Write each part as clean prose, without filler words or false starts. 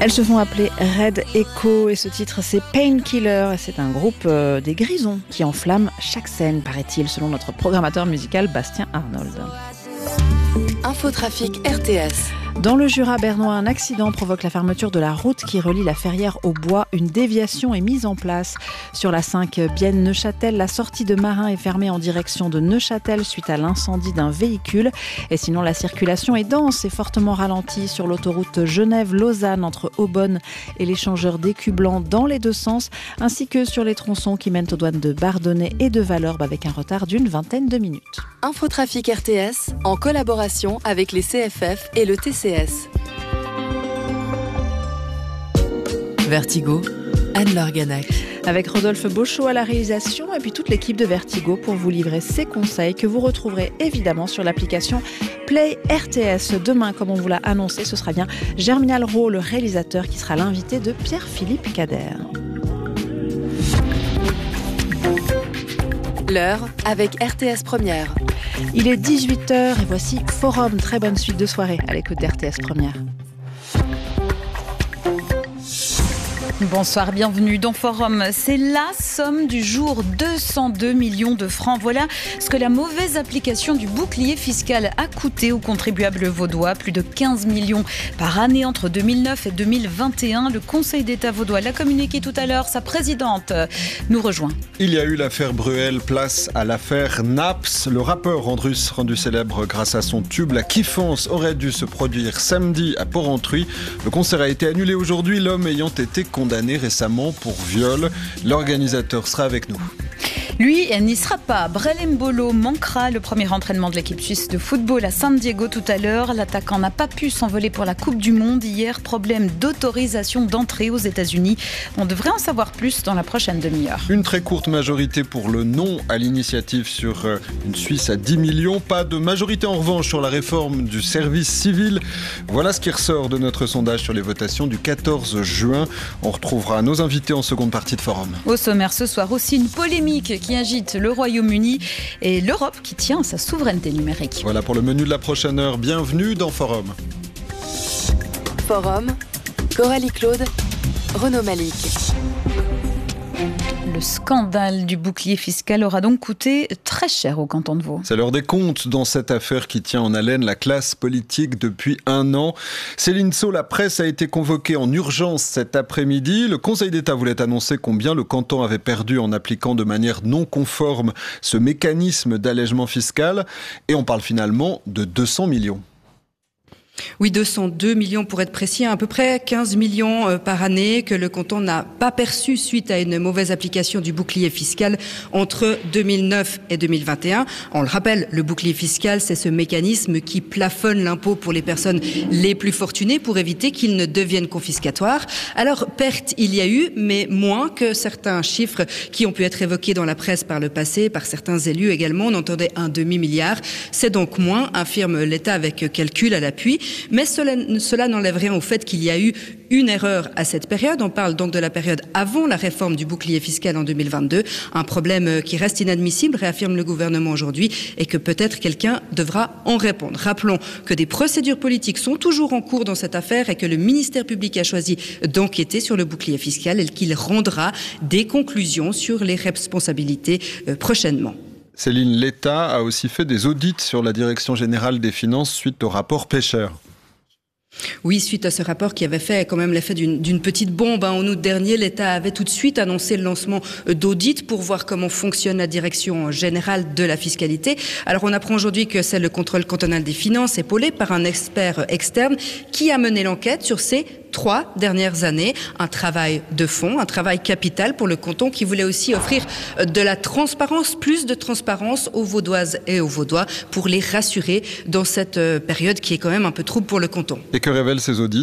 Elles se font appeler Red Echo et ce titre c'est Painkiller. C'est un groupe des Grisons qui enflamme chaque scène, paraît-il, selon notre programmateur musical Bastien Arnold. Infotrafic RTS. Dans le Jura bernois, un accident provoque la fermeture de la route qui relie la Ferrière au Bois. Une déviation est mise en place. Sur la 5 Bienne-Neuchâtel, la sortie de Marin est fermée en direction de Neuchâtel suite à l'incendie d'un véhicule. Et sinon, la circulation est dense et fortement ralentie sur l'autoroute Genève-Lausanne entre Aubonne et l'échangeur d'Écus Blanc dans les deux sens, ainsi que sur les tronçons qui mènent aux douanes de Bardonnay et de Valorbe avec un retard d'une vingtaine de minutes. Infotrafic RTS en collaboration avec les CFF et le TCS. Vertigo, Anne-Laure Ganac. Avec Rodolphe Beauchot à la réalisation et puis toute l'équipe de Vertigo pour vous livrer ses conseils que vous retrouverez évidemment sur l'application Play RTS. Demain, comme on vous l'a annoncé, ce sera bien Germinal Rowe, le réalisateur, qui sera l'invité de Pierre-Philippe Cader. L'heure avec RTS Première. Il est 18h et voici Forum. Très bonne suite de soirée à l'écoute d'RTS Première. Bonsoir, bienvenue dans Forum. C'est la somme du jour, 202 millions de francs. Voilà ce que la mauvaise application du bouclier fiscal a coûté aux contribuables vaudois. Plus de 15 millions par année entre 2009 et 2021. Le Conseil d'État vaudois l'a communiqué tout à l'heure. Sa présidente nous rejoint. Il y a eu l'affaire Bruel, place à l'affaire Naps. Le rappeur rendu célèbre grâce à son tube La Kiffance aurait dû se produire samedi à Porrentruy. Le concert a été annulé aujourd'hui, l'homme ayant été condamné récemment pour viol. L'organisateur sera avec nous. Lui, elle n'y sera pas. Brel Mbolo manquera le premier entraînement de l'équipe suisse de football à San Diego tout à l'heure. L'attaquant n'a pas pu s'envoler pour la Coupe du Monde hier. Problème d'autorisation d'entrée aux États-Unis. On devrait en savoir plus dans la prochaine demi-heure. Une très courte majorité pour le non à l'initiative sur une Suisse à 10 millions. Pas de majorité en revanche sur la réforme du service civil. Voilà ce qui ressort de notre sondage sur les votations du 14 juin. On retrouvera nos invités en seconde partie de Forum. Au sommaire ce soir aussi, une polémique qui agite le Royaume-Uni et l'Europe qui tient à sa souveraineté numérique. Voilà pour le menu de la prochaine heure. Bienvenue dans Forum. Forum, Coralie Claude, Renaud Malik. Le scandale du bouclier fiscal aura donc coûté très cher au canton de Vaud. C'est l'heure des comptes dans cette affaire qui tient en haleine la classe politique depuis un an. Céline Sceaux, la presse a été convoquée en urgence cet après-midi. Le Conseil d'État voulait annoncer combien le canton avait perdu en appliquant de manière non conforme ce mécanisme d'allègement fiscal. Et on parle finalement de 200 millions. Oui, 202 millions pour être précis, à peu près 15 millions par année que le canton n'a pas perçu suite à une mauvaise application du bouclier fiscal entre 2009 et 2021. On le rappelle, le bouclier fiscal, c'est ce mécanisme qui plafonne l'impôt pour les personnes les plus fortunées pour éviter qu'il ne devienne confiscatoire. Alors, perte, il y a eu, mais moins que certains chiffres qui ont pu être évoqués dans la presse par le passé, par certains élus également. On entendait un demi-milliard. C'est donc moins, affirme l'État avec calcul à l'appui. Mais cela n'enlève rien au fait qu'il y a eu une erreur à cette période. On parle donc de la période avant la réforme du bouclier fiscal en 2022. Un problème qui reste inadmissible, réaffirme le gouvernement aujourd'hui, et que peut-être quelqu'un devra en répondre. Rappelons que des procédures politiques sont toujours en cours dans cette affaire et que le ministère public a choisi d'enquêter sur le bouclier fiscal et qu'il rendra des conclusions sur les responsabilités prochainement. Céline, l'État a aussi fait des audits sur la Direction générale des finances suite au rapport Pêcher. Oui, suite à ce rapport qui avait fait quand même l'effet d'une petite bombe. En août dernier, l'État avait tout de suite annoncé le lancement d'audits pour voir comment fonctionne la direction générale de la fiscalité. Alors on apprend aujourd'hui que c'est le contrôle cantonal des finances épaulé par un expert externe qui a mené l'enquête sur ces 3 dernières années. Un travail de fond, un travail capital pour le canton qui voulait aussi offrir de la transparence, plus de transparence aux Vaudoises et aux Vaudois pour les rassurer dans cette période qui est quand même un peu trouble pour le canton. Et que révèlent ces audits ?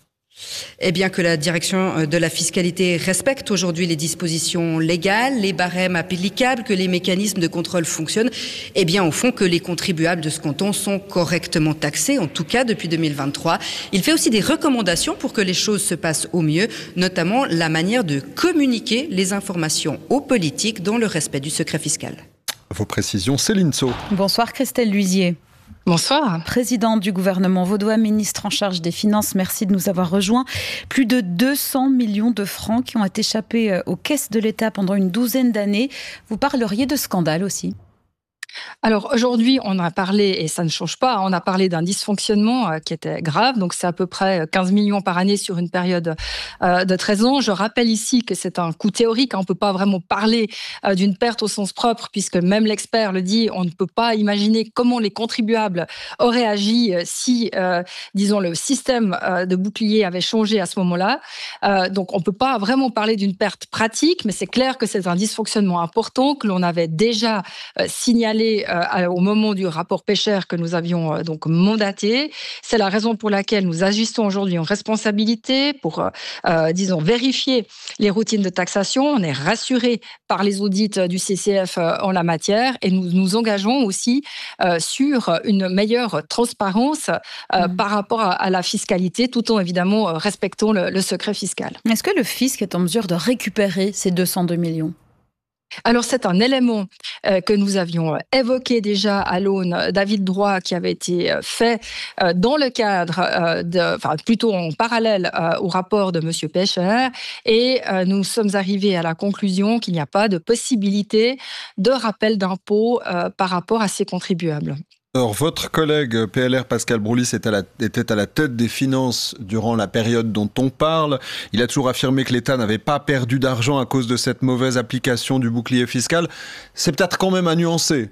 Eh bien que la direction de la fiscalité respecte aujourd'hui les dispositions légales, les barèmes applicables, que les mécanismes de contrôle fonctionnent, eh bien au fond que les contribuables de ce canton sont correctement taxés, en tout cas depuis 2023. Il fait aussi des recommandations pour que les choses se passent au mieux, notamment la manière de communiquer les informations aux politiques dans le respect du secret fiscal. Vos précisions, Céline Sceaux. Bonsoir Christelle Luisier. Bonsoir. Président du gouvernement vaudois, ministre en charge des Finances, merci de nous avoir rejoints. Plus de 200 millions de francs qui ont échappé aux caisses de l'État pendant une douzaine d'années. Vous parleriez de scandale aussi ? Alors aujourd'hui, on a parlé, et ça ne change pas, on a parlé d'un dysfonctionnement qui était grave, donc c'est à peu près 15 millions par année sur une période de 13 ans. Je rappelle ici que c'est un coût théorique, on ne peut pas vraiment parler d'une perte au sens propre, puisque même l'expert le dit, on ne peut pas imaginer comment les contribuables auraient agi si, disons, le système de bouclier avait changé à ce moment-là. Donc on ne peut pas vraiment parler d'une perte pratique, mais c'est clair que c'est un dysfonctionnement important que l'on avait déjà signalé au moment du rapport Pécher que nous avions donc mandaté. C'est la raison pour laquelle nous agissons aujourd'hui en responsabilité pour, disons, vérifier les routines de taxation. On est rassuré par les audits du CCF en la matière et nous nous engageons aussi sur une meilleure transparence par rapport à la fiscalité, tout en évidemment respectant le secret fiscal. Est-ce que le fisc est en mesure de récupérer ces 202 millions ? Alors, c'est un élément que nous avions évoqué déjà à l'aune d'avis de droit qui avait été fait dans le cadre, plutôt en parallèle au rapport de M. Pécher. Et nous sommes arrivés à la conclusion qu'il n'y a pas de possibilité de rappel d'impôt par rapport à ces contribuables. Alors, votre collègue PLR Pascal Broulis était à la tête des finances durant la période dont on parle. Il a toujours affirmé que l'État n'avait pas perdu d'argent à cause de cette mauvaise application du bouclier fiscal. C'est peut-être quand même à nuancer.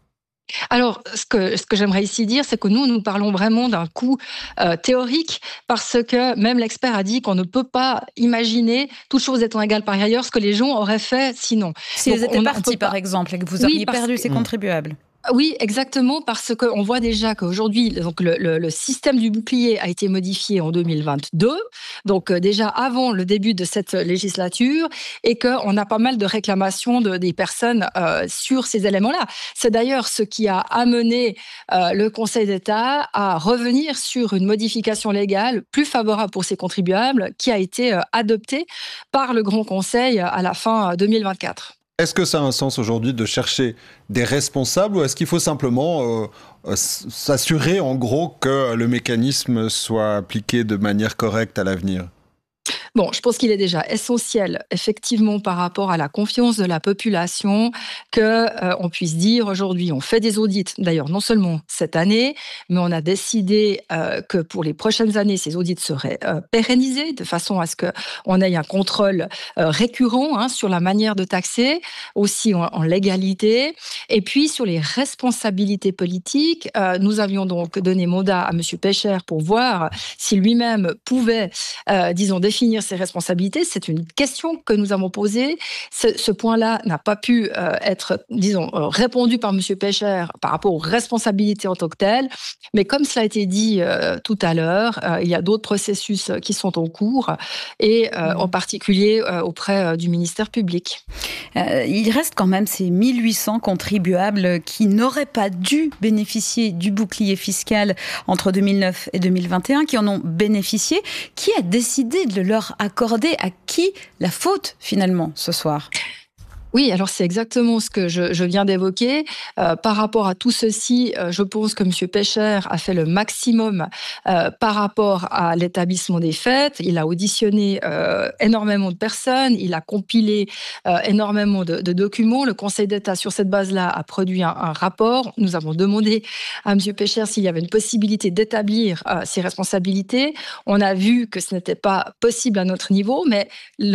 Alors, ce que j'aimerais ici dire, c'est que nous parlons vraiment d'un coût théorique, parce que même l'expert a dit qu'on ne peut pas imaginer, toutes choses étant égales par ailleurs, ce que les gens auraient fait sinon. Si ils étaient partis, par exemple, et que vous auriez perdu ces contribuables. Oui, exactement, parce qu'on voit déjà qu'aujourd'hui, donc le système du bouclier a été modifié en 2022, donc déjà avant le début de cette législature, et qu'on a pas mal de réclamations des personnes sur ces éléments-là. C'est d'ailleurs ce qui a amené le Conseil d'État à revenir sur une modification légale plus favorable pour ces contribuables qui a été adoptée par le Grand Conseil à la fin 2024. Est-ce que ça a un sens aujourd'hui de chercher des responsables ou est-ce qu'il faut simplement s'assurer en gros que le mécanisme soit appliqué de manière correcte à l'avenir ? Bon, je pense qu'il est déjà essentiel, effectivement, par rapport à la confiance de la population, qu'on puisse dire aujourd'hui, on fait des audits, d'ailleurs non seulement cette année, mais on a décidé que pour les prochaines années, ces audits seraient pérennisés, de façon à ce qu'on ait un contrôle récurrent sur la manière de taxer, aussi en légalité, et puis sur les responsabilités politiques. Nous avions donc donné mandat à M. Pécher pour voir si lui-même pouvait, disons, définir ses responsabilités. C'est une question que nous avons posée. Ce point-là n'a pas pu être, disons, répondu par M. Pécher par rapport aux responsabilités en tant que telles. Mais comme cela a été dit tout à l'heure, il y a d'autres processus qui sont en cours et en particulier auprès du ministère public. Il reste quand même ces 1800 contribuables qui n'auraient pas dû bénéficier du bouclier fiscal entre 2009 et 2021, qui en ont bénéficié. Qui a décidé de leur accorder à qui la faute finalement ce soir ? Oui, alors c'est exactement ce que je viens d'évoquer. Par rapport à tout ceci, je pense que M. Pécher a fait le maximum par rapport à l'établissement des faits. Il a auditionné énormément de personnes, il a compilé énormément de documents. Le Conseil d'État, sur cette base-là, a produit un rapport. Nous avons demandé à M. Pécher s'il y avait une possibilité d'établir ses responsabilités. On a vu que ce n'était pas possible à notre niveau, mais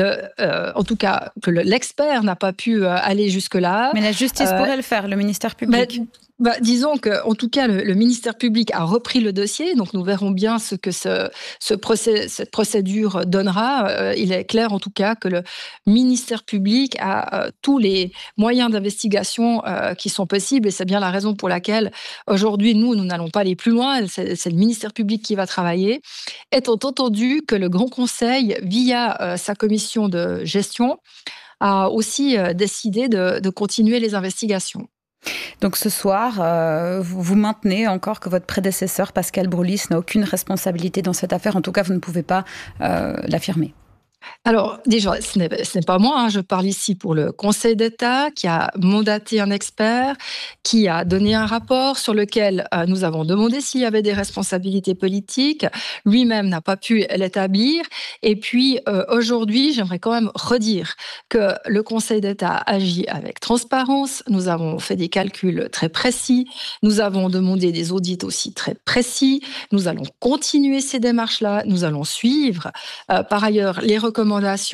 en tout cas, que l'expert n'a pas pu aller jusque-là. Mais la justice pourrait le faire, le ministère public. Disons qu'en tout cas, le ministère public a repris le dossier, donc nous verrons bien ce que cette procédure donnera. Il est clair en tout cas que le ministère public a tous les moyens d'investigation qui sont possibles, et c'est bien la raison pour laquelle aujourd'hui, nous n'allons pas aller plus loin, c'est le ministère public qui va travailler, étant entendu que le Grand Conseil, via sa commission de gestion, a aussi décidé de continuer les investigations. Donc ce soir, vous maintenez encore que votre prédécesseur, Pascal Broulis, n'a aucune responsabilité dans cette affaire. En tout cas, vous ne pouvez pas l'affirmer. Alors, déjà, ce n'est pas moi, je parle ici pour le Conseil d'État qui a mandaté un expert, qui a donné un rapport sur lequel nous avons demandé s'il y avait des responsabilités politiques. Lui-même n'a pas pu l'établir. Et puis, aujourd'hui, j'aimerais quand même redire que le Conseil d'État agit avec transparence. Nous avons fait des calculs très précis. Nous avons demandé des audits aussi très précis. Nous allons continuer ces démarches-là. Nous allons suivre, par ailleurs, les recommandations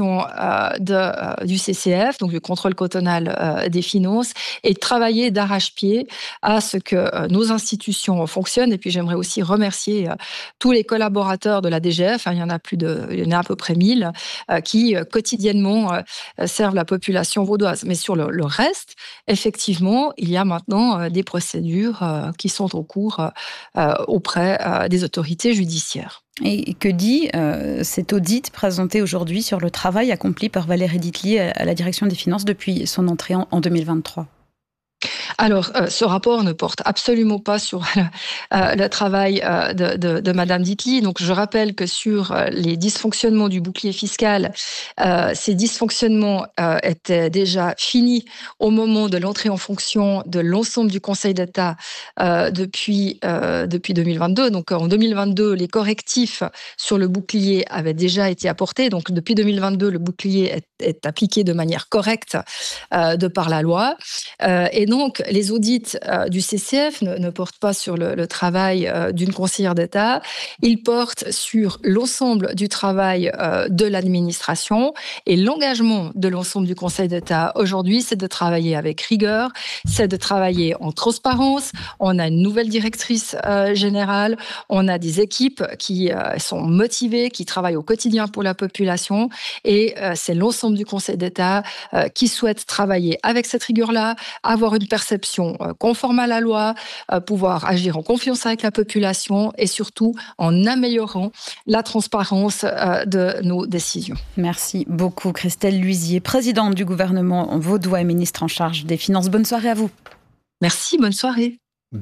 du CCF, donc du contrôle cantonal des finances, et travailler d'arrache-pied à ce que nos institutions fonctionnent. Et puis j'aimerais aussi remercier tous les collaborateurs de la DGF, il y en a à peu près 1000, qui quotidiennement servent la population vaudoise. Mais sur le reste, effectivement, il y a maintenant des procédures qui sont en cours auprès des autorités judiciaires. Et que dit cet audit présenté aujourd'hui sur le travail accompli par Valérie Ditli à la direction des finances depuis son entrée en 2023 ? Alors, ce rapport ne porte absolument pas sur le travail de Madame Ditli. Donc, je rappelle que sur les dysfonctionnements du bouclier fiscal, ces dysfonctionnements étaient déjà finis au moment de l'entrée en fonction de l'ensemble du Conseil d'État depuis 2022. Donc, en 2022, les correctifs sur le bouclier avaient déjà été apportés. Donc, depuis 2022, le bouclier est appliqué de manière correcte de par la loi. Et donc, les audits du CCF ne portent pas sur le travail d'une conseillère d'État. Ils portent sur l'ensemble du travail de l'administration. Et l'engagement de l'ensemble du Conseil d'État aujourd'hui, c'est de travailler avec rigueur, c'est de travailler en transparence. On a une nouvelle directrice générale, on a des équipes qui sont motivées, qui travaillent au quotidien pour la population. Et c'est l'ensemble du Conseil d'État qui souhaite travailler avec cette rigueur-là, avoir une perception conforme à la loi, pouvoir agir en confiance avec la population et surtout en améliorant la transparence de nos décisions. Merci beaucoup Christelle Luisier, présidente du gouvernement vaudois et ministre en charge des Finances. Bonne soirée à vous. Merci, bonne soirée.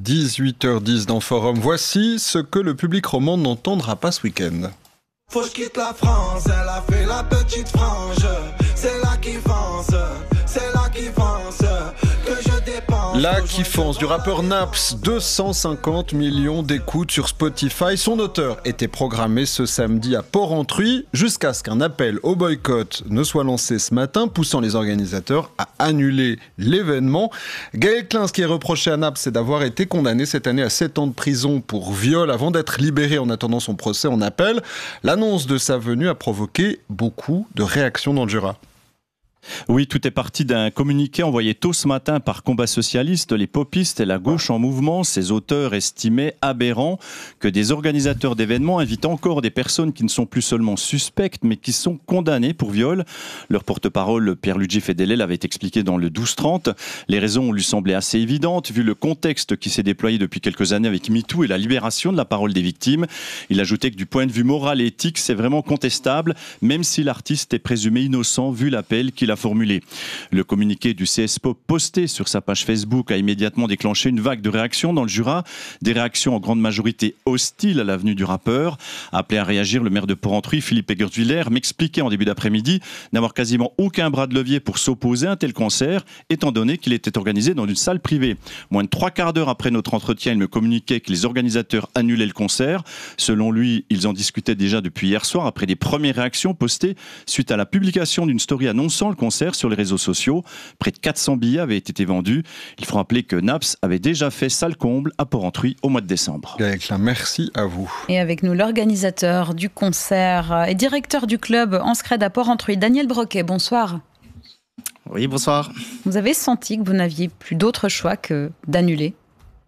18h10 dans Forum. Voici ce que le public romand n'entendra pas ce week-end. Faut que je quitte la France, elle a fait la petite frange. C'est là qui fonce, c'est là qui fonce. La kiffance du rappeur Naps, 250 millions d'écoutes sur Spotify. Son auteur était programmé ce samedi à Porrentruy jusqu'à ce qu'un appel au boycott ne soit lancé ce matin, poussant les organisateurs à annuler l'événement. Gaël Klein, ce qui est reproché à Naps, c'est d'avoir été condamné cette année à 7 ans de prison pour viol avant d'être libéré en attendant son procès en appel. L'annonce de sa venue a provoqué beaucoup de réactions dans le Jura. Oui, tout est parti d'un communiqué envoyé tôt ce matin par Combat Socialiste, les popistes et la gauche en mouvement. Ces auteurs estimaient aberrant que des organisateurs d'événements invitent encore des personnes qui ne sont plus seulement suspectes, mais qui sont condamnées pour viol. Leur porte-parole, Pierluigi Fedele, l'avait expliqué dans le 12-30. Les raisons lui semblaient assez évidentes, vu le contexte qui s'est déployé depuis quelques années avec MeToo et la libération de la parole des victimes. Il ajoutait que du point de vue moral et éthique, c'est vraiment contestable, même si l'artiste est présumé innocent, vu l'appel qu'il a formulé. Le communiqué du CSPO posté sur sa page Facebook a immédiatement déclenché une vague de réactions dans le Jura, des réactions en grande majorité hostiles à la venue du rappeur. Appelé à réagir, le maire de Porrentruy, Philippe Egertwiller, m'expliquait en début d'après-midi n'avoir quasiment aucun bras de levier pour s'opposer à un tel concert, étant donné qu'il était organisé dans une salle privée. Moins de 3/4 d'heure après notre entretien, il me communiquait que les organisateurs annulaient le concert. Selon lui, ils en discutaient déjà depuis hier soir, après des premières réactions postées suite à la publication d'une story annonçant le concert sur les réseaux sociaux. Près de 400 billets avaient été vendus. Il faut rappeler que Naps avait déjà fait salle comble à Porrentruy au mois de décembre. Merci à vous. Et avec nous, l'organisateur du concert et directeur du club Anscred à Porrentruy, Daniel Broquet. Bonsoir. Oui, bonsoir. Vous avez senti que vous n'aviez plus d'autre choix que d'annuler ?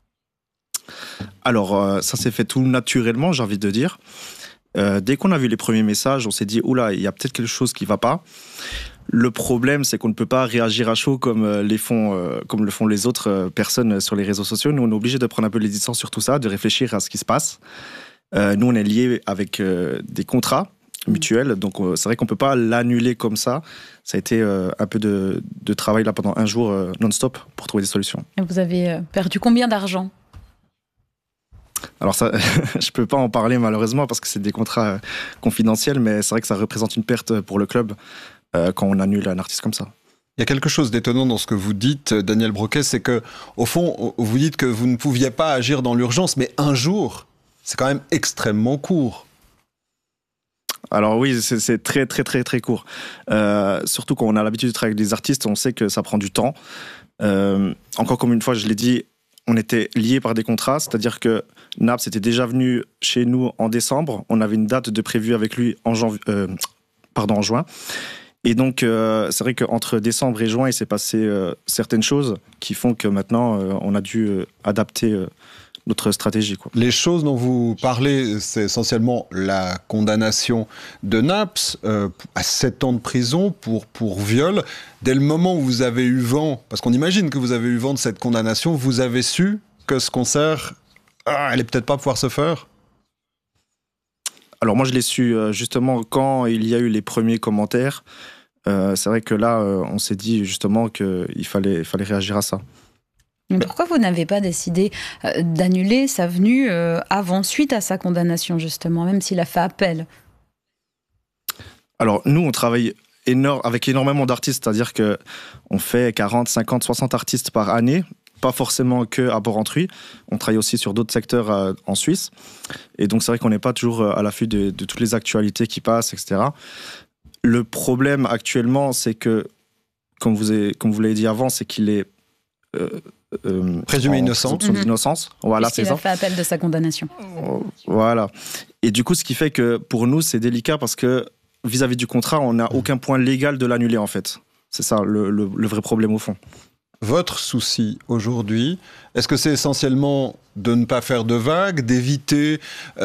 Alors, ça s'est fait tout naturellement, j'ai envie de dire. Dès qu'on a vu les premiers messages, on s'est dit « Oula, il y a peut-être quelque chose qui ne va pas ». Le problème, c'est qu'on ne peut pas réagir à chaud comme le font les autres personnes sur les réseaux sociaux. Nous, on est obligé de prendre un peu les distances sur tout ça, de réfléchir à ce qui se passe. Nous, on est liés avec des contrats mutuels, donc c'est vrai qu'on ne peut pas l'annuler comme ça. Ça a été un peu de travail là pendant un jour non-stop pour trouver des solutions. Et vous avez perdu combien d'argent ? Alors ça, je peux pas en parler malheureusement parce que c'est des contrats confidentiels, mais c'est vrai que ça représente une perte pour le club quand on annule un artiste comme ça. Il y a quelque chose d'étonnant dans ce que vous dites, Daniel Broquet, c'est que, au fond, vous dites que vous ne pouviez pas agir dans l'urgence, mais un jour, c'est quand même extrêmement court. Alors oui, c'est très très très très court. Surtout quand on a l'habitude de travailler avec des artistes, on sait que ça prend du temps. Encore comme une fois, je l'ai dit, on était liés par des contrats, c'est-à-dire que Naps était déjà venu chez nous en décembre. On avait une date de prévue avec lui en juin. Et donc, c'est vrai qu'entre décembre et juin, il s'est passé certaines choses qui font que maintenant, on a dû adapter notre stratégie, quoi. Les choses dont vous parlez, c'est essentiellement la condamnation de Naps à 7 ans de prison pour viol. Dès le moment où vous avez eu vent, parce qu'on imagine que vous avez eu vent de cette condamnation, vous avez su que ce concert allait peut-être pas pouvoir se faire ? Alors moi, je l'ai su justement quand il y a eu les premiers commentaires. C'est vrai que là, on s'est dit justement qu'il fallait réagir à ça. Mais pourquoi vous n'avez pas décidé d'annuler sa venue suite à sa condamnation, justement, même s'il a fait appel ? Alors, nous, on travaille avec énormément d'artistes, c'est-à-dire qu'on fait 40, 50, 60 artistes par année, pas forcément qu'à Porrentruy. On travaille aussi sur d'autres secteurs en Suisse. Et donc, c'est vrai qu'on n'est pas toujours à l'affût de toutes les actualités qui passent, etc. Le problème actuellement, c'est que, comme vous l'avez dit avant, c'est qu'il est présumé innocent. Son innocence. Voilà, c'est ça. Il a fait appel de sa condamnation. Voilà. Et du coup, ce qui fait que pour nous, c'est délicat parce que vis-à-vis du contrat, on n'a aucun point légal de l'annuler, en fait. C'est ça le vrai problème au fond. Votre souci aujourd'hui, est-ce que c'est essentiellement de ne pas faire de vagues, d'éviter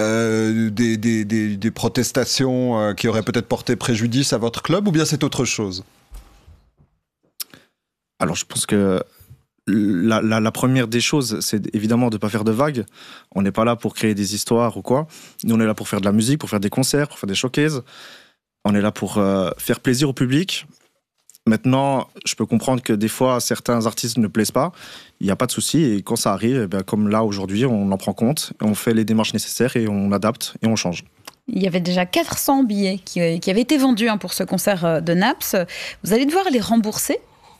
des protestations qui auraient peut-être porté préjudice à votre club, ou bien c'est autre chose ? Alors, je pense que la première des choses, c'est évidemment de ne pas faire de vagues. On n'est pas là pour créer des histoires ou quoi. Nous, on est là pour faire de la musique, pour faire des concerts, pour faire des showcases. On est là pour faire plaisir au public. Maintenant, je peux comprendre que des fois, certains artistes ne plaisent pas. Il n'y a pas de souci. Et quand ça arrive, comme là, aujourd'hui, on en prend compte. On fait les démarches nécessaires et on adapte et on change. Il y avait déjà 400 billets qui avaient été vendus pour ce concert de Naps. Vous allez devoir les rembourser ?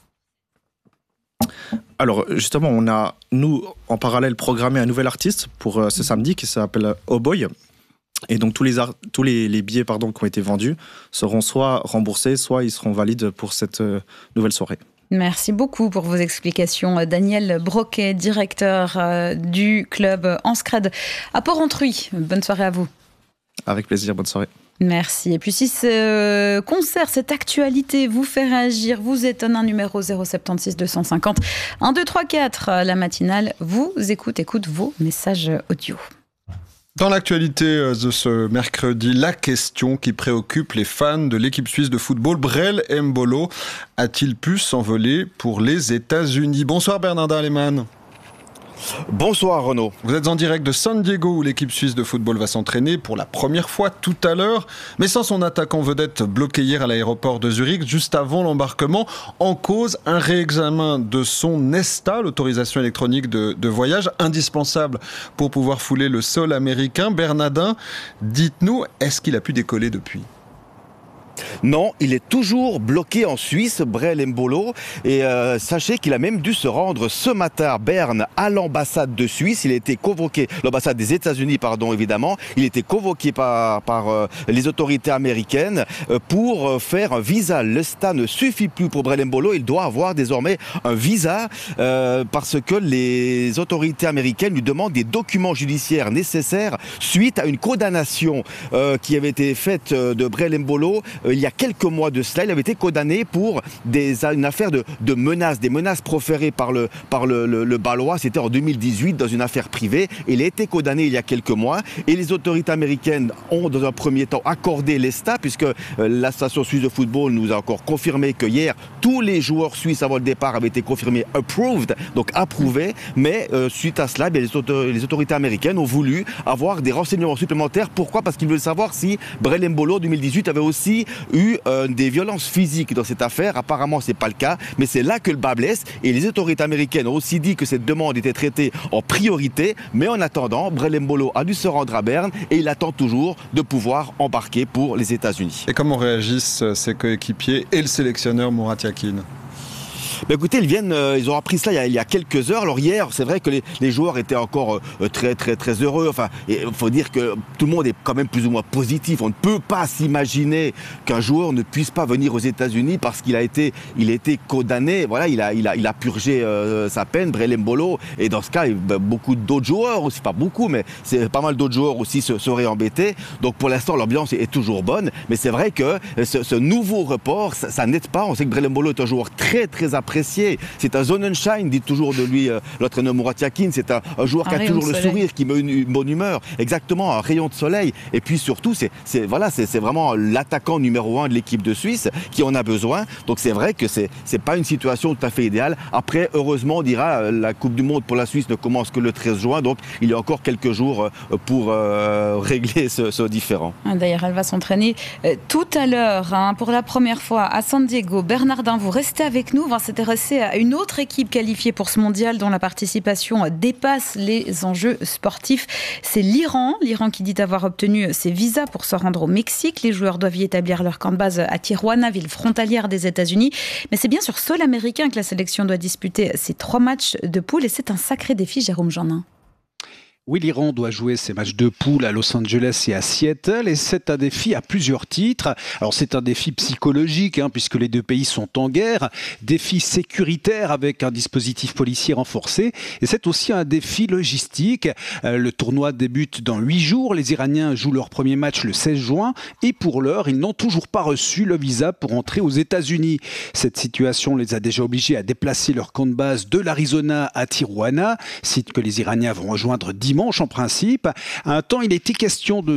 Alors, justement, on a, nous, en parallèle, programmé un nouvel artiste pour ce samedi qui s'appelle Oh Boy. Et donc, tous les billets qui ont été vendus seront soit remboursés, soit ils seront valides pour cette nouvelle soirée. Merci beaucoup pour vos explications. Daniel Broquet, directeur du club Anscred à Porrentruy. Bonne soirée à vous. Avec plaisir, bonne soirée. Merci. Et puis si ce concert, cette actualité vous fait réagir, vous étonne, un numéro 076 250 1234, la matinale vous écoute vos messages audio. Dans l'actualité de ce mercredi, la question qui préoccupe les fans de l'équipe suisse de football, Brel Embolo a-t-il pu s'envoler pour les États-Unis ? Bonsoir Bernardin Lehmann. Bonsoir Renaud. Vous êtes en direct de San Diego où l'équipe suisse de football va s'entraîner pour la première fois tout à l'heure, mais sans son attaquant vedette bloqué hier à l'aéroport de Zurich juste avant l'embarquement. En cause, un réexamen de son ESTA, l'autorisation électronique de voyage, indispensable pour pouvoir fouler le sol américain. Bernardin, dites-nous, est-ce qu'il a pu décoller depuis ? Non, il est toujours bloqué en Suisse, Brel Embolo. Et sachez qu'il a même dû se rendre ce matin à Berne, à l'ambassade de Suisse. Il a été convoqué, l'ambassade des États-Unis, pardon, évidemment. Il a été convoqué par les autorités américaines pour faire un visa. Le STA ne suffit plus pour Brel Embolo. Il doit avoir désormais un visa parce que les autorités américaines lui demandent des documents judiciaires nécessaires suite à une condamnation qui avait été faite de Brel Embolo. Il y a quelques mois de cela, il avait été condamné pour une affaire de menaces, des menaces proférées par le Balois. C'était en 2018 dans une affaire privée. Il a été condamné il y a quelques mois et les autorités américaines ont dans un premier temps accordé l'ESTA puisque l'association suisse de football nous a encore confirmé que hier, tous les joueurs suisses avant le départ avaient été confirmés approved, donc approuvés. Mais suite à cela, les autorités américaines ont voulu avoir des renseignements supplémentaires. Pourquoi ? Parce qu'ils veulent savoir si Brel Embolo 2018 avait aussi eu des violences physiques dans cette affaire. Apparemment, c'est pas le cas, mais c'est là que le bas blesse. Et les autorités américaines ont aussi dit que cette demande était traitée en priorité. Mais en attendant, Brel Mbolo a dû se rendre à Berne et il attend toujours de pouvoir embarquer pour les États-Unis. Et comment réagissent ses coéquipiers et le sélectionneur Murat Yakin ? Écoutez, ils ont appris cela il y a quelques heures. Alors hier, c'est vrai que les joueurs étaient encore très très très heureux. Enfin, il faut dire que tout le monde est quand même plus ou moins positif. On ne peut pas s'imaginer qu'un joueur ne puisse pas venir aux États-Unis parce qu'il a été condamné. Voilà, il a purgé sa peine, Brel Mbolo. Et dans ce cas, beaucoup d'autres joueurs aussi, pas beaucoup, mais c'est pas mal d'autres joueurs aussi seraient embêtés. Donc pour l'instant, l'ambiance est toujours bonne. Mais c'est vrai que ce nouveau report, ça n'aide pas. On sait que Brel Mbolo est un joueur très très apprécié. C'est un Sonnenschein, dit toujours de lui l'entraîneur Murat Yakin. C'est un joueur qui a toujours le sourire, qui met une bonne humeur. Exactement, un rayon de soleil. Et puis surtout, c'est vraiment l'attaquant numéro 1 de l'équipe de Suisse qui en a besoin. Donc c'est vrai que c'est pas une situation tout à fait idéale. Après, heureusement, on dira, la Coupe du Monde pour la Suisse ne commence que le 13 juin. Donc il y a encore quelques jours pour régler ce différend. D'ailleurs, elle va s'entraîner tout à l'heure pour la première fois à San Diego. Bernardin, vous restez avec nous. On va s'intéresser à une autre équipe qualifiée pour ce mondial dont la participation dépasse les enjeux sportifs. C'est l'Iran. L'Iran qui dit avoir obtenu ses visas pour se rendre au Mexique. Les joueurs doivent y établir leur camp de base à Tijuana, ville frontalière des États-Unis. Mais c'est bien sur sol américain que la sélection doit disputer ses 3 matchs de poule et c'est un sacré défi, Jérôme Jeannin. Oui, l'Iran doit jouer ses matchs de poule à Los Angeles et à Seattle et c'est un défi à plusieurs titres. Alors c'est un défi psychologique puisque les deux pays sont en guerre, défi sécuritaire avec un dispositif policier renforcé et c'est aussi un défi logistique. Le tournoi débute dans 8 jours, les Iraniens jouent leur premier match le 16 juin et pour l'heure, ils n'ont toujours pas reçu le visa pour entrer aux États-Unis. Cette situation les a déjà obligés à déplacer leur camp de base de l'Arizona à Tijuana, site que les Iraniens vont rejoindre dimanche en principe. À un temps, il était question de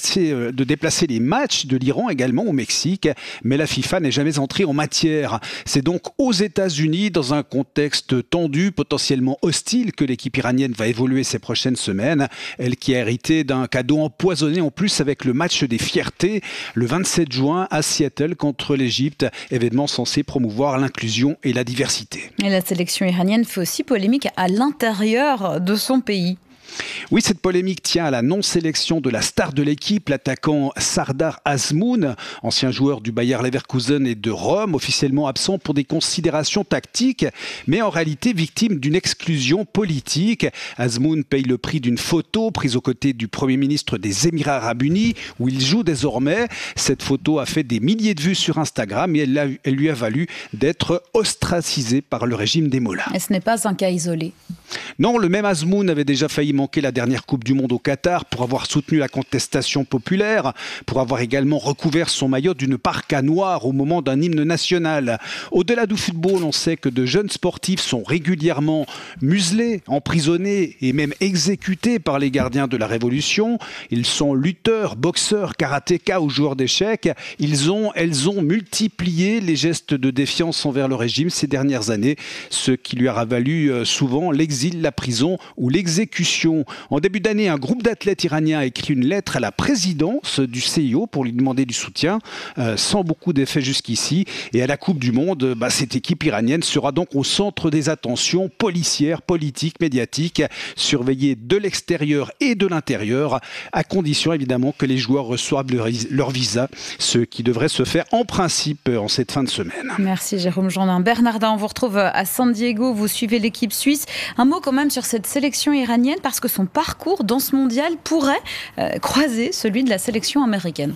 déplacer les matchs de l'Iran également au Mexique, mais la FIFA n'est jamais entrée en matière. C'est donc aux États-Unis, dans un contexte tendu, potentiellement hostile, que l'équipe iranienne va évoluer ces prochaines semaines. Elle qui a hérité d'un cadeau empoisonné en plus avec le match des fiertés le 27 juin à Seattle contre l'Égypte, événement censé promouvoir l'inclusion et la diversité. Et la sélection iranienne fait aussi polémique à l'intérieur de son pays. Oui, cette polémique tient à la non-sélection de la star de l'équipe, l'attaquant Sardar Azmoun, ancien joueur du Bayer Leverkusen et de Rome, officiellement absent pour des considérations tactiques, mais en réalité victime d'une exclusion politique. Azmoun paye le prix d'une photo prise aux côtés du Premier ministre des Émirats Arabes Unis, où il joue désormais. Cette photo a fait des milliers de vues sur Instagram et elle lui a valu d'être ostracisé par le régime des Mollahs. Et ce n'est pas un cas isolé. Non, le même Azmoun avait déjà failli manquer la dernière Coupe du Monde au Qatar pour avoir soutenu la contestation populaire, pour avoir également recouvert son maillot d'une parka noire au moment d'un hymne national. Au-delà du football, on sait que de jeunes sportifs sont régulièrement muselés, emprisonnés et même exécutés par les gardiens de la Révolution. Ils sont lutteurs, boxeurs, karatékas ou joueurs d'échecs. Elles ont multiplié les gestes de défiance envers le régime ces dernières années, ce qui lui a valu souvent l'exil, la prison ou l'exécution. En début d'année, un groupe d'athlètes iraniens a écrit une lettre à la présidence du CIO pour lui demander du soutien, sans beaucoup d'effet jusqu'ici. Et à la Coupe du Monde, cette équipe iranienne sera donc au centre des attentions policières, politiques, médiatiques, surveillée de l'extérieur et de l'intérieur, à condition évidemment que les joueurs reçoivent leur visa, ce qui devrait se faire en principe en cette fin de semaine. Merci Jérôme Jeannin. Bernardin, on vous retrouve à San Diego, vous suivez l'équipe suisse. Un mot quand même sur cette sélection iranienne, parce que son parcours dans ce mondial pourrait croiser celui de la sélection américaine.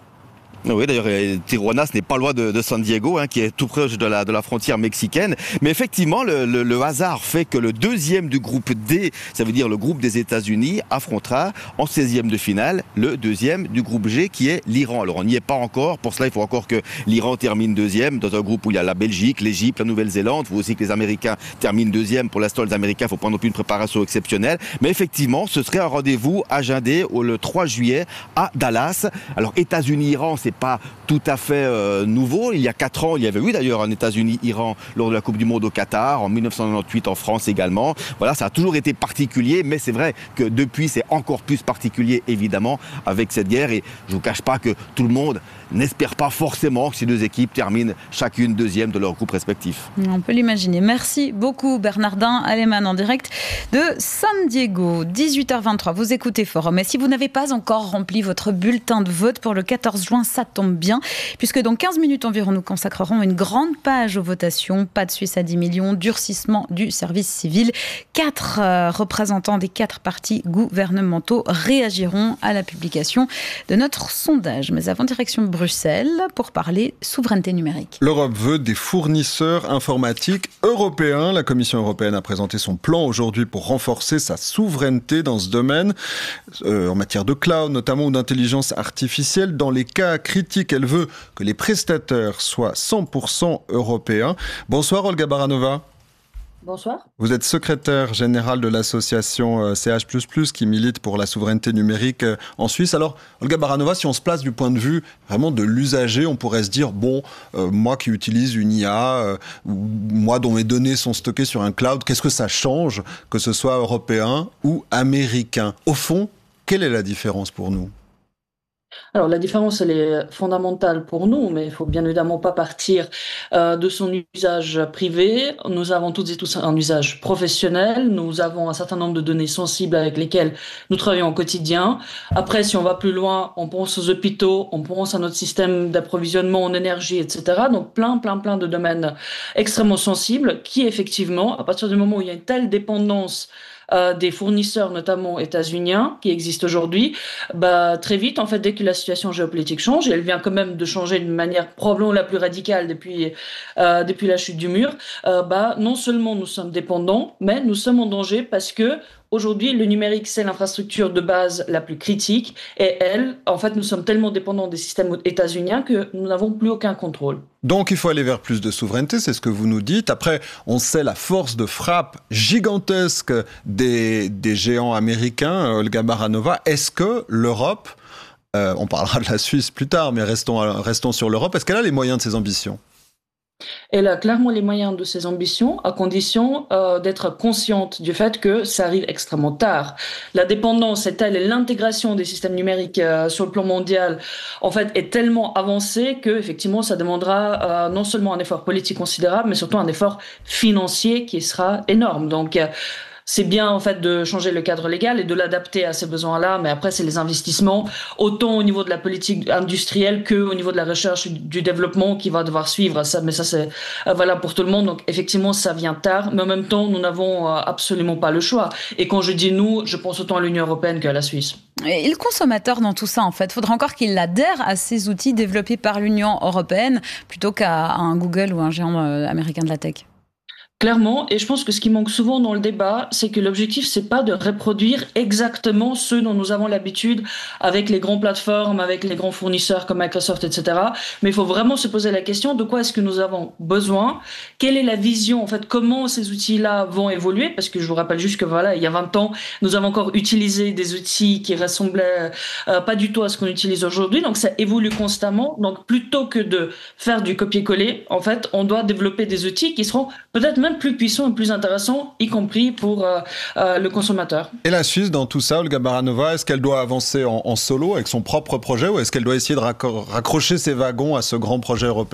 Oui, d'ailleurs, Tijuana, ce n'est pas loin de San Diego, qui est tout proche de la frontière mexicaine. Mais effectivement, le hasard fait que le deuxième du groupe D, ça veut dire le groupe des États-Unis, affrontera en 16e de finale le deuxième du groupe G, qui est l'Iran. Alors, on n'y est pas encore. Pour cela, il faut encore que l'Iran termine deuxième dans un groupe où il y a la Belgique, l'Égypte, la Nouvelle-Zélande. Il faut aussi que les Américains terminent deuxième. Pour l'instant, les Américains, il ne faut pas non plus une préparation exceptionnelle. Mais effectivement, ce serait un rendez-vous agendé le 3 juillet à Dallas. Alors, États-Unis-Iran, c'est c'est pas tout à fait nouveau. Il y a 4 ans, il y avait eu d'ailleurs un États-Unis-Iran lors de la Coupe du Monde au Qatar, en 1998 en France également. Voilà, ça a toujours été particulier, mais c'est vrai que depuis, c'est encore plus particulier, évidemment, avec cette guerre. Et je vous cache pas que tout le monde n'espère pas forcément que ces deux équipes terminent chacune deuxième de leur groupe respectif. On peut l'imaginer. Merci beaucoup Bernardin Aleman en direct de San Diego. 18h23, vous écoutez Forum. Et si vous n'avez pas encore rempli votre bulletin de vote pour le 14 juin, ça tombe bien, puisque dans 15 minutes environ, nous consacrerons une grande page aux votations. Pas de Suisse à 10 millions, durcissement du service civil. 4 représentants des 4 partis gouvernementaux réagiront à la publication de notre sondage. Mais avant, direction Bruxelles pour parler souveraineté numérique. L'Europe veut des fournisseurs informatiques européens. La Commission européenne a présenté son plan aujourd'hui pour renforcer sa souveraineté dans ce domaine, en matière de cloud notamment ou d'intelligence artificielle. Dans les cas critiques, elle veut que les prestataires soient 100% européens. Bonsoir Olga Baranova. Bonsoir. Vous êtes secrétaire générale de l'association CH++ qui milite pour la souveraineté numérique en Suisse. Alors, Olga Baranova, si on se place du point de vue vraiment de l'usager, on pourrait se dire, moi qui utilise une IA, moi dont mes données sont stockées sur un cloud, qu'est-ce que ça change que ce soit européen ou américain ? Au fond, quelle est la différence pour nous ? Alors la différence, elle est fondamentale pour nous, mais il faut bien évidemment pas partir de son usage privé. Nous avons toutes et tous un usage professionnel. Nous avons un certain nombre de données sensibles avec lesquelles nous travaillons au quotidien. Après, si on va plus loin, on pense aux hôpitaux, on pense à notre système d'approvisionnement en énergie, etc. Donc plein de domaines extrêmement sensibles qui, effectivement, à partir du moment où il y a une telle dépendance des fournisseurs, notamment états-uniens, qui existent aujourd'hui, très vite, en fait, dès que la situation géopolitique change, et elle vient quand même de changer d'une manière probablement la plus radicale depuis la chute du mur, non seulement nous sommes dépendants, mais nous sommes en danger parce que aujourd'hui, le numérique, c'est l'infrastructure de base la plus critique, et en fait, nous sommes tellement dépendants des systèmes états-uniens que nous n'avons plus aucun contrôle. Donc il faut aller vers plus de souveraineté, c'est ce que vous nous dites. Après, on sait la force de frappe gigantesque des géants américains, Olga Baranova. Est-ce que l'Europe, on parlera de la Suisse plus tard, mais restons sur l'Europe, est-ce qu'elle a les moyens de ses ambitions ? Elle a clairement les moyens de ses ambitions, à condition d'être consciente du fait que ça arrive extrêmement tard. La dépendance est telle et l'intégration des systèmes numériques sur le plan mondial, en fait, est tellement avancée que, effectivement, ça demandera non seulement un effort politique considérable, mais surtout un effort financier qui sera énorme. Donc, c'est bien en fait de changer le cadre légal et de l'adapter à ces besoins-là, mais après c'est les investissements, autant au niveau de la politique industrielle qu'au niveau de la recherche et du développement qui va devoir suivre ça. Mais ça c'est valable pour tout le monde. Donc effectivement ça vient tard, mais en même temps nous n'avons absolument pas le choix. Et quand je dis nous, je pense autant à l'Union européenne qu'à la Suisse. Et le consommateur dans tout ça, en fait, faudra encore qu'il adhère à ces outils développés par l'Union européenne plutôt qu'à un Google ou un géant américain de la tech. Clairement, et je pense que ce qui manque souvent dans le débat, c'est que l'objectif, c'est pas de reproduire exactement ce dont nous avons l'habitude avec les grandes plateformes, avec les grands fournisseurs comme Microsoft, etc. Mais il faut vraiment se poser la question de quoi est-ce que nous avons besoin, quelle est la vision, en fait, comment ces outils-là vont évoluer, parce que je vous rappelle juste que voilà, il y a 20 ans, nous avons encore utilisé des outils qui ressemblaient pas du tout à ce qu'on utilise aujourd'hui, donc ça évolue constamment. Donc plutôt que de faire du copier-coller, en fait, on doit développer des outils qui seront peut-être même plus puissant et plus intéressant, y compris pour le consommateur. Et la Suisse, dans tout ça, Olga Baranova, est-ce qu'elle doit avancer en solo avec son propre projet ou est-ce qu'elle doit essayer de raccrocher ses wagons à ce grand projet européen ?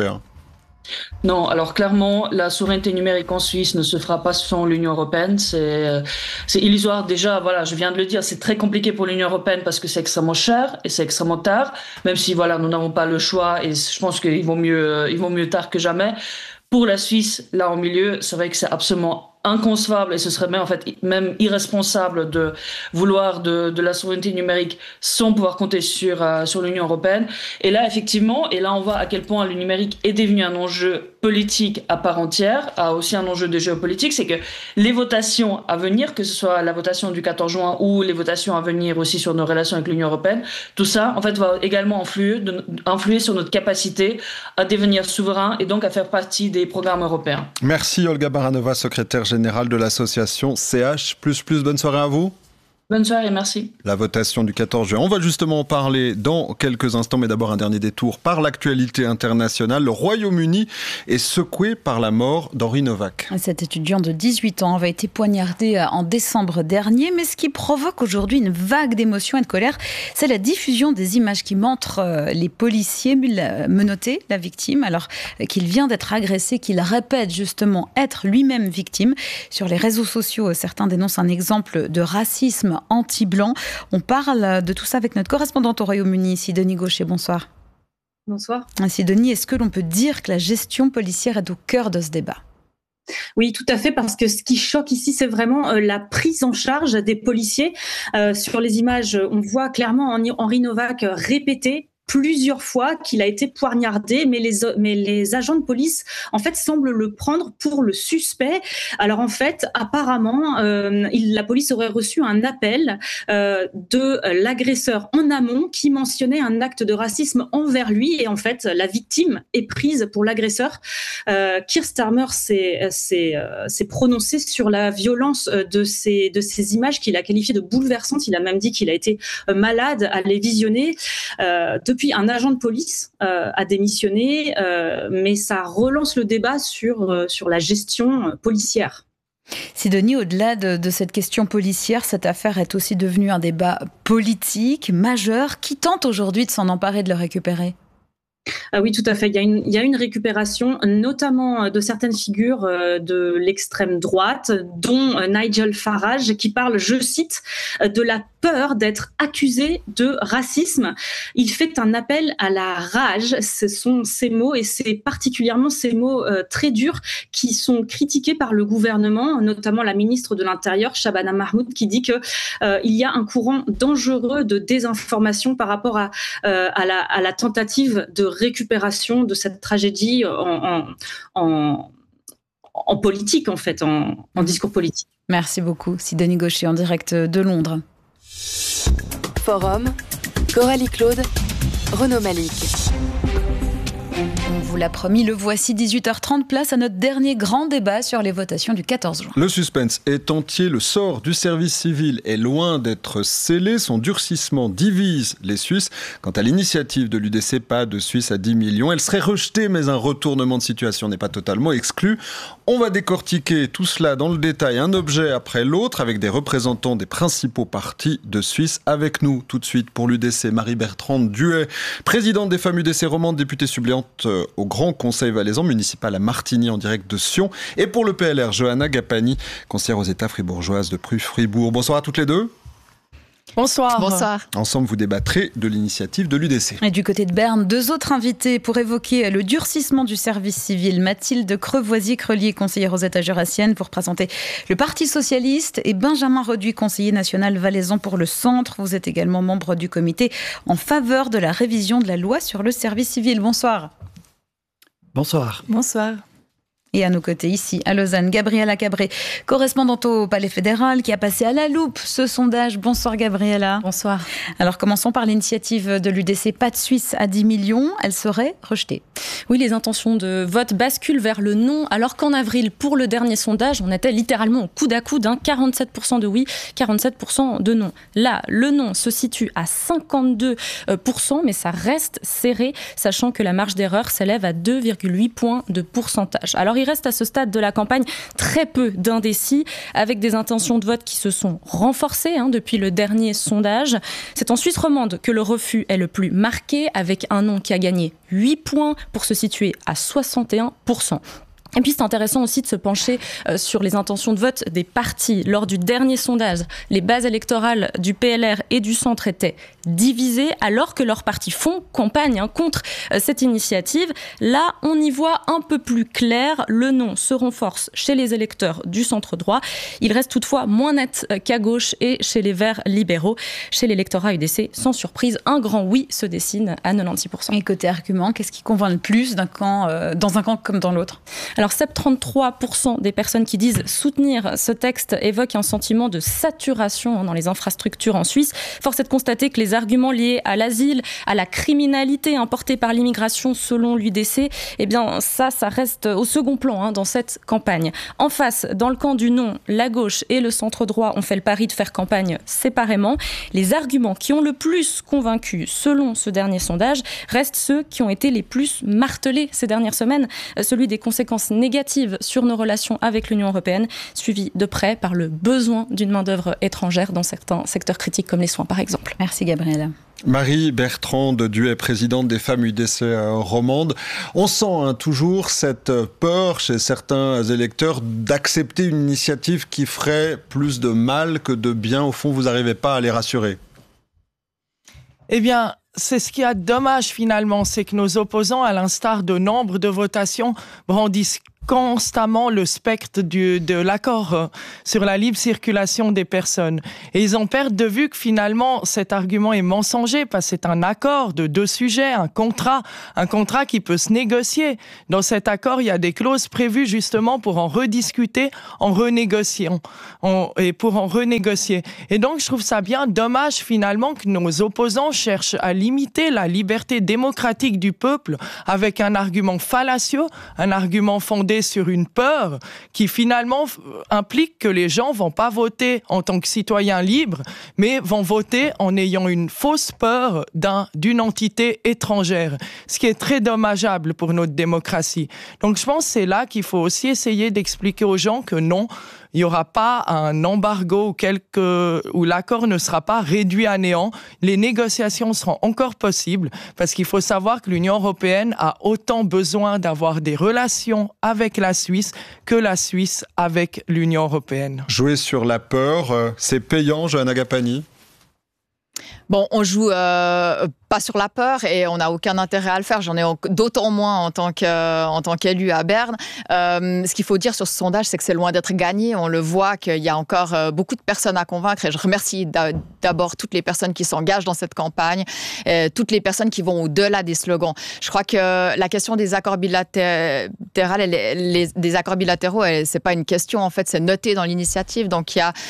Non, alors clairement, la souveraineté numérique en Suisse ne se fera pas sans l'Union européenne. C'est illusoire. Déjà, voilà, je viens de le dire, c'est très compliqué pour l'Union européenne parce que c'est extrêmement cher et c'est extrêmement tard. Même si voilà, nous n'avons pas le choix et je pense qu'ils vont mieux tard que jamais. Pour la Suisse, là au milieu, c'est vrai que c'est absolument inconcevable et ce serait même irresponsable de vouloir de la souveraineté numérique sans pouvoir compter sur l'Union européenne. Et là, effectivement, on voit à quel point le numérique est devenu un enjeu politique à part entière, a aussi un enjeu de géopolitique, c'est que les votations à venir, que ce soit la votation du 14 juin ou les votations à venir aussi sur nos relations avec l'Union européenne, tout ça, en fait, va également influer sur notre capacité à devenir souverain et donc à faire partie des programmes européens. Merci Olga Baranova, secrétaire générale de l'association CH++. Bonne soirée à vous. Bonne soirée, merci. La votation du 14 juin. On va justement en parler dans quelques instants, mais d'abord un dernier détour par l'actualité internationale. Le Royaume-Uni est secoué par la mort d'Henri Novak. Cet étudiant de 18 ans avait été poignardé en décembre dernier, mais ce qui provoque aujourd'hui une vague d'émotion et de colère, c'est la diffusion des images qui montrent les policiers menotter la victime, alors qu'il vient d'être agressé, qu'il répète justement être lui-même victime. Sur les réseaux sociaux, certains dénoncent un exemple de racisme anti-blanc. On parle de tout ça avec notre correspondante au Royaume-Uni, Sidonie Gaucher. Bonsoir. Bonsoir. Sidonie, est-ce que l'on peut dire que la gestion policière est au cœur de ce débat ? Oui, tout à fait, parce que ce qui choque ici, c'est vraiment la prise en charge des policiers. Sur les images, on voit clairement Henri Novak répéter plusieurs fois qu'il a été poignardé, mais les agents de police, en fait, semblent le prendre pour le suspect. Alors, en fait, apparemment, la police aurait reçu un appel de l'agresseur en amont qui mentionnait un acte de racisme envers lui. Et en fait, la victime est prise pour l'agresseur. Keir Starmer s'est prononcé sur la violence de ces images qu'il a qualifiées de bouleversantes. Il a même dit qu'il a été malade à les visionner. Depuis, un agent de police a démissionné, mais ça relance le débat sur la gestion policière. Sidonie, au-delà de cette question policière, cette affaire est aussi devenue un débat politique majeur. Qui tente aujourd'hui de s'en emparer, de le récupérer ? Oui, tout à fait. Il y a une récupération, notamment de certaines figures de l'extrême droite, dont Nigel Farage, qui parle, je cite, de la peur d'être accusé de racisme. Il fait un appel à la rage. Ce sont ces mots, et c'est particulièrement ces mots très durs qui sont critiqués par le gouvernement, notamment la ministre de l'Intérieur, Shabana Mahmoud, qui dit que il y a un courant dangereux de désinformation par rapport à la tentative de récupération de cette tragédie en politique, en fait, en discours politique. Merci beaucoup, Sidonie Gaucher, en direct de Londres. Forum, Coralie Claude, Renaud Malik. On vous l'a promis, le voici, 18h30, place à notre dernier grand débat sur les votations du 14 juin. Le suspense est entier, le sort du service civil est loin d'être scellé, son durcissement divise les Suisses. Quant à l'initiative de l'UDC, pas de Suisse à 10 millions, elle serait rejetée, mais un retournement de situation n'est pas totalement exclu. On va décortiquer tout cela dans le détail, un objet après l'autre, avec des représentants des principaux partis de Suisse. Avec nous, tout de suite, pour l'UDC, Marie-Bertrande Duhay, présidente des femmes UDC romandes, députée suppléante au Grand Conseil valaisan municipal à Martigny en direct de Sion. Et pour le PLR, Johanna Gapani, conseillère aux États fribourgeoises de Pru-Fribourg. Bonsoir à toutes les deux. Bonsoir. Bonsoir. Ensemble, vous débattrez de l'initiative de l'UDC. Et du côté de Berne, deux autres invités pour évoquer le durcissement du service civil. Mathilde Crevoisier-Crelier, conseillère aux États jurassiennes, pour présenter le Parti socialiste, et Benjamin Reduit, conseiller national valaisan pour le Centre. Vous êtes également membre du comité en faveur de la révision de la loi sur le service civil. Bonsoir. Bonsoir. Bonsoir. Et à nos côtés, ici, à Lausanne, Gabriela Cabré, correspondante au Palais fédéral, qui a passé à la loupe ce sondage. Bonsoir Gabriela. Bonsoir. Alors commençons par l'initiative de l'UDC, pas de Suisse à 10 millions, elle serait rejetée. Oui, les intentions de vote basculent vers le non, alors qu'en avril, pour le dernier sondage, on était littéralement au coude à coude, 47% de oui, 47% de non. Là, le non se situe à 52%, mais ça reste serré, sachant que la marge d'erreur s'élève à 2,8 points de pourcentage. Alors il reste à ce stade de la campagne très peu d'indécis, avec des intentions de vote qui se sont renforcées depuis le dernier sondage. C'est en Suisse romande que le refus est le plus marqué, avec un non qui a gagné 8 points pour se situer à 61%. Et puis c'est intéressant aussi de se pencher sur les intentions de vote des partis. Lors du dernier sondage, les bases électorales du PLR et du Centre étaient divisées, alors que leurs partis font campagne contre cette initiative. Là, on y voit un peu plus clair. Le non se renforce chez les électeurs du centre droit. Il reste toutefois moins net qu'à gauche et chez les Verts libéraux. Chez l'électorat UDC, sans surprise, un grand oui se dessine à 96%. Et côté argument, qu'est-ce qui convainc le plus dans un camp comme dans l'autre ? Alors Alors 73% des personnes qui disent soutenir ce texte évoquent un sentiment de saturation dans les infrastructures en Suisse. Force est de constater que les arguments liés à l'asile, à la criminalité importée par l'immigration selon l'UDC, eh bien ça reste au second plan dans cette campagne. En face, dans le camp du non, la gauche et le centre droit ont fait le pari de faire campagne séparément. Les arguments qui ont le plus convaincu, selon ce dernier sondage, restent ceux qui ont été les plus martelés ces dernières semaines. Celui des conséquences négatives sur nos relations avec l'Union européenne, suivi de près par le besoin d'une main-d'œuvre étrangère dans certains secteurs critiques comme les soins par exemple. Merci Gabriella. Marie Bertrand de Duet, présidente des femmes UDC romandes. On sent toujours cette peur chez certains électeurs d'accepter une initiative qui ferait plus de mal que de bien. Au fond, vous n'arrivez pas à les rassurer. Eh bien, c'est ce qui est dommage finalement, c'est que nos opposants, à l'instar de nombre de votations, brandissent constamment le spectre de l'accord sur la libre circulation des personnes. Et ils en perdent de vue que finalement cet argument est mensonger parce que c'est un accord de deux sujets, un contrat qui peut se négocier. Dans cet accord, il y a des clauses prévues justement pour en rediscuter, en renégociant. Et donc, je trouve ça bien dommage finalement que nos opposants cherchent à limiter la liberté démocratique du peuple avec un argument fallacieux, un argument fondé sur une peur qui finalement implique que les gens vont pas voter en tant que citoyens libres, mais vont voter en ayant une fausse peur d'une entité étrangère, ce qui est très dommageable pour notre démocratie. Donc je pense que c'est là qu'il faut aussi essayer d'expliquer aux gens que non, il n'y aura pas un embargo où l'accord ne sera pas réduit à néant. Les négociations seront encore possibles parce qu'il faut savoir que l'Union européenne a autant besoin d'avoir des relations avec la Suisse que la Suisse avec l'Union européenne. Jouer sur la peur, c'est payant, Johanna Gapani ? Bon, on joue pas sur la peur et on n'a aucun intérêt à le faire. J'en ai d'autant moins en tant qu'élu à Berne. Ce qu'il faut dire sur ce sondage, c'est que c'est loin d'être gagné. On le voit qu'il y a encore beaucoup de personnes à convaincre et je remercie d'abord toutes les personnes qui s'engagent dans cette campagne, toutes les personnes qui vont au-delà des slogans. Je crois que la question des accords bilatéraux, c'est pas une question, en fait, c'est noté dans l'initiative. Donc,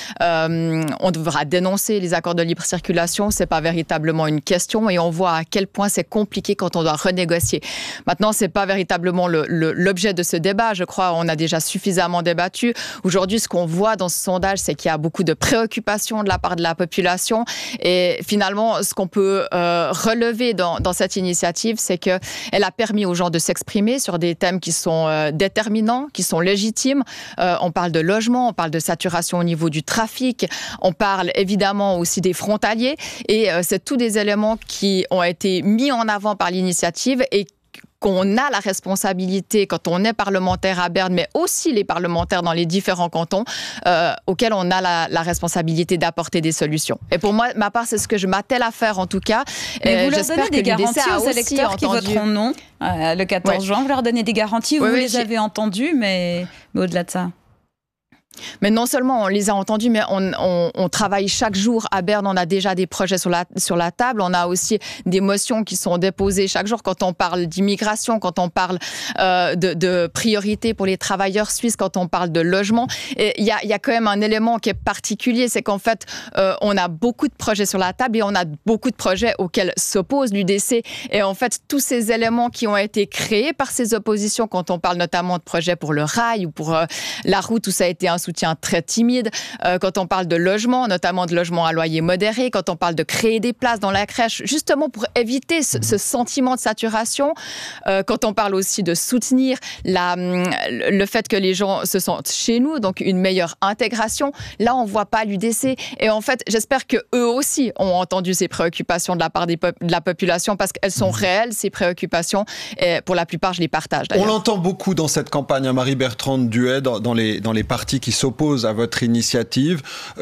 on devra dénoncer les accords de libre circulation. C'est pas véritablement une question et on voit à quel point c'est compliqué quand on doit renégocier. Maintenant, c'est pas véritablement l'objet de ce débat. Je crois qu'on a déjà suffisamment débattu. Aujourd'hui, ce qu'on voit dans ce sondage, c'est qu'il y a beaucoup de préoccupations de la part de la population. Et finalement, ce qu'on peut relever dans cette initiative, c'est qu'elle a permis aux gens de s'exprimer sur des thèmes qui sont déterminants, qui sont légitimes. On parle de logement, on parle de saturation au niveau du trafic, on parle évidemment aussi des frontaliers. Et c'est tous des éléments qui ont été mis en avant par l'initiative et qu'on a la responsabilité, quand on est parlementaire à Berne, mais aussi les parlementaires dans les différents cantons, auxquels on a la responsabilité d'apporter des solutions. Et pour moi, ma part, c'est ce que je m'attelle à faire en tout cas. Mais vous leur donnez des garanties aux électeurs qui voteront non le 14 juin. Vous leur donnez des garanties, vous les avez entendues, mais au-delà de ça. Mais non seulement on les a entendus, mais on travaille chaque jour à Berne. On a déjà des projets sur la table. On a aussi des motions qui sont déposées chaque jour quand on parle d'immigration, quand on parle de priorité pour les travailleurs suisses, quand on parle de logement. Et il y a quand même un élément qui est particulier, c'est qu'en fait, on a beaucoup de projets sur la table et on a beaucoup de projets auxquels s'oppose l'UDC. Et en fait, tous ces éléments qui ont été créés par ces oppositions, quand on parle notamment de projets pour le rail ou pour la route où ça a été un soutien très timide, quand on parle de logement, notamment de logement à loyer modéré, quand on parle de créer des places dans la crèche, justement pour éviter ce sentiment de saturation, quand on parle aussi de soutenir le fait que les gens se sentent chez nous, donc une meilleure intégration, là on voit pas l'UDC. Et en fait, j'espère que eux aussi ont entendu ces préoccupations de la part de la population parce qu'elles sont réelles, ces préoccupations, et pour la plupart je les partage d'ailleurs. On l'entend beaucoup dans cette campagne, Marie Bertrand de Duet, dans les partis qui s'opposent à votre initiative,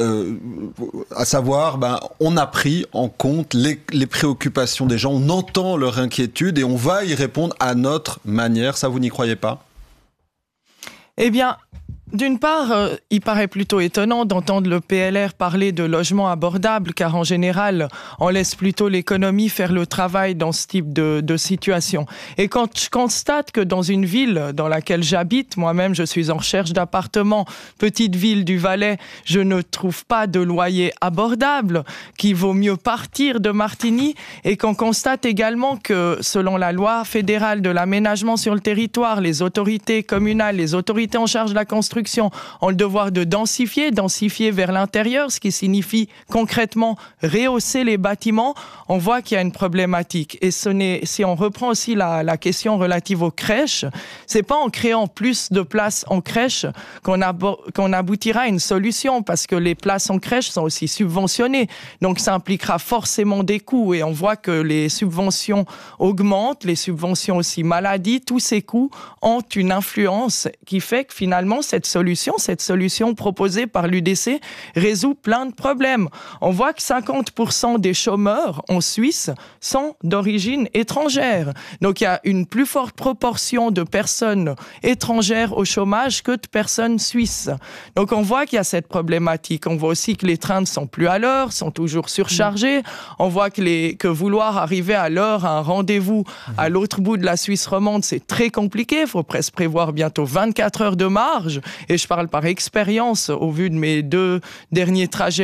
à savoir, on a pris en compte les préoccupations des gens, on entend leur inquiétude et on va y répondre à notre manière. Ça, vous n'y croyez pas ? Eh bien, D'une part, il paraît plutôt étonnant d'entendre le PLR parler de logement abordable, car en général, on laisse plutôt l'économie faire le travail dans ce type de situation. Et quand je constate que dans une ville dans laquelle j'habite, moi-même je suis en recherche d'appartements, petite ville du Valais, je ne trouve pas de loyer abordable, qu'il vaut mieux partir de Martigny, et qu'on constate également que selon la loi fédérale de l'aménagement sur le territoire, les autorités communales, les autorités en charge de la construction ont le devoir de densifier vers l'intérieur, ce qui signifie concrètement rehausser les bâtiments. On voit qu'il y a une problématique. Et si on reprend aussi la question relative aux crèches, c'est pas en créant plus de places en crèche qu'on aboutira à une solution, parce que les places en crèche sont aussi subventionnées. Donc ça impliquera forcément des coûts, et on voit que les subventions augmentent, les subventions aussi maladie, tous ces coûts ont une influence qui fait que finalement cette solution proposée par l'UDC résout plein de problèmes. On voit que 50% des chômeurs en Suisse sont d'origine étrangère. Donc il y a une plus forte proportion de personnes étrangères au chômage que de personnes suisses. Donc on voit qu'il y a cette problématique. On voit aussi que les trains ne sont plus à l'heure, sont toujours surchargés. On voit que vouloir arriver à l'heure à un rendez-vous à l'autre bout de la Suisse romande, c'est très compliqué. Il faut presque prévoir bientôt 24 heures de marge. Et je parle par expérience, au vu de mes 2 derniers trajets